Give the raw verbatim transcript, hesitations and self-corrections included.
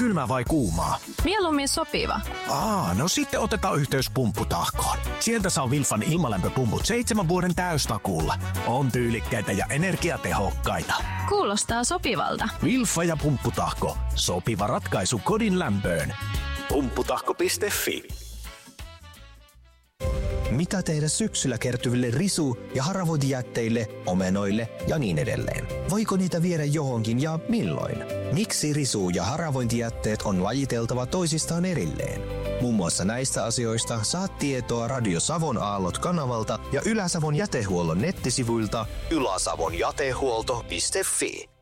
kylmää vai kuumaa? Mieluummin sopiva. Aa, no sitten otetaan yhteys Pumpputahkoon. Sieltä saa Wilfan ilmalämpöpumput seitsemän vuoden täystakuulla. On tyylikkäitä ja energiatehokkaita. Kuulostaa sopivalta. Wilfa ja Pumpputahko. Sopiva ratkaisu kodin lämpöön. Pumpputahko piste fi. Mitä tehdä syksyllä kertyville risu- ja haravointijätteille, omenoille ja niin edelleen? Voiko niitä viedä johonkin ja milloin? Miksi risu- ja haravointijätteet on lajiteltava toisistaan erilleen? Muun muassa näistä asioista saat tietoa Radio Savon Aallot kanavalta ja Ylä-Savon jätehuollon nettisivuilta yläsavonjatehuolto piste fi.